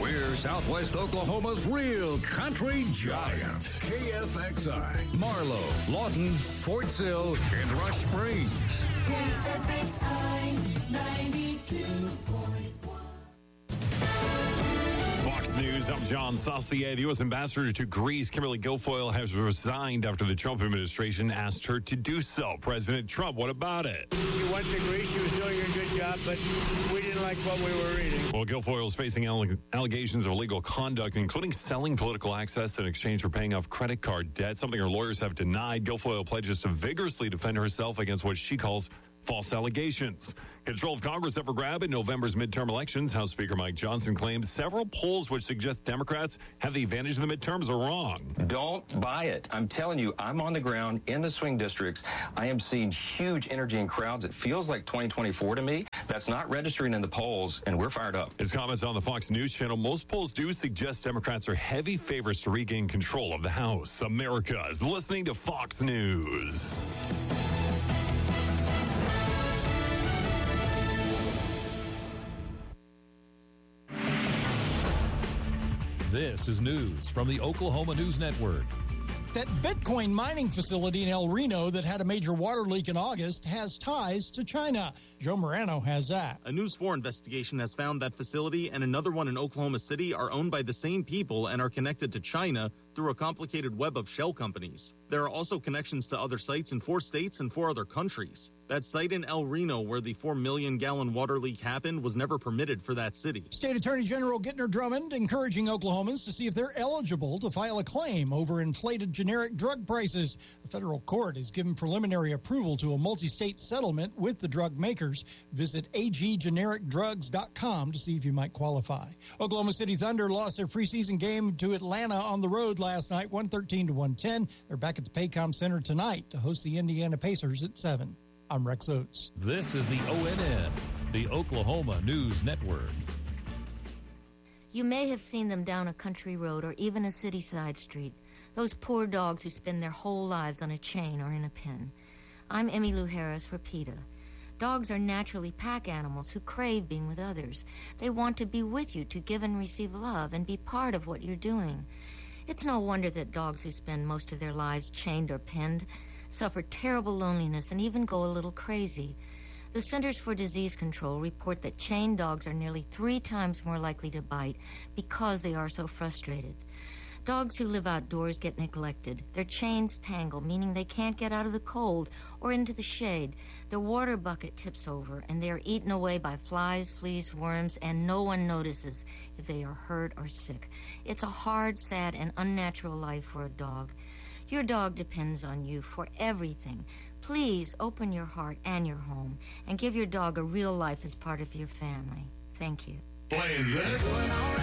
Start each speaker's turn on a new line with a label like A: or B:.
A: We're Southwest Oklahoma's real country giant. KFXI, Marlow, Lawton, Fort Sill, and Rush Springs.
B: KFXI 92.1.
C: Fox News, I'm John Saucier. The U.S. ambassador to Greece, Kimberly Guilfoyle, has resigned after the Trump administration asked her to do so. President Trump, what about it?
D: She went to Greece. She was doing a good job, but we didn't like what we were reading.
C: Well, Guilfoyle is facing allegations of illegal conduct, including selling political access in exchange for paying off credit card debt, something her lawyers have denied. Guilfoyle pledges to vigorously defend herself against what she calls false allegations. Control of Congress up for grab in November's midterm elections. House Speaker Mike Johnson claims several polls which suggest Democrats have the advantage in the midterms are wrong.
E: Don't buy it. I'm telling you, I'm on the ground in the swing districts. I am seeing huge energy in crowds. It feels like 2024 to me. That's not registering in the polls, and we're fired up.
C: His comments on the Fox News channel, most polls do suggest Democrats are heavy favorites to regain control of the House. America is listening to Fox News.
F: This is news from the Oklahoma News Network.
G: That Bitcoin mining facility in El Reno that had a major water leak in August has ties to China. Joe Morano has that.
H: A News 4 investigation has found that facility and another one in Oklahoma City are owned by the same people and are connected to China through a complicated web of shell companies. There are also connections to other sites in 4 states and 4 other countries. That site in El Reno where the 4 million gallon water leak happened was never permitted for that city.
G: State Attorney General Gittner Drummond encouraging Oklahomans to see if they're eligible to file a claim over inflated generic drug prices. The federal court has given preliminary approval to a multi-state settlement with the drug makers. Visit aggenericdrugs.com to see if you might qualify. Oklahoma City Thunder lost their preseason game to Atlanta on the road last night, 113-110. They're back at the Paycom Center tonight to host the Indiana Pacers at 7. I'm Rex Oates.
F: This is the ONN, the Oklahoma News Network.
I: You may have seen them down a country road or even a city-side street. Those poor dogs who spend their whole lives on a chain or in a pen. I'm Emmy Lou Harris for PETA. Dogs are naturally pack animals who crave being with others. They want to be with you to give and receive love and be part of what you're doing. It's no wonder that dogs who spend most of their lives chained or penned suffer terrible loneliness and even go a little crazy. The Centers for Disease Control report that chained dogs are nearly 3 times more likely to bite because they are so frustrated. Dogs who live outdoors get neglected. Their chains tangle, meaning they can't get out of the cold or into the shade. Their water bucket tips over, and they are eaten away by flies, fleas, worms, and no one notices if they are hurt or sick. It's a hard, sad, and unnatural life for a dog. Your dog depends on you for everything. Please open your heart and your home and give your dog a real life as part of your family. Thank you.
A: Play this.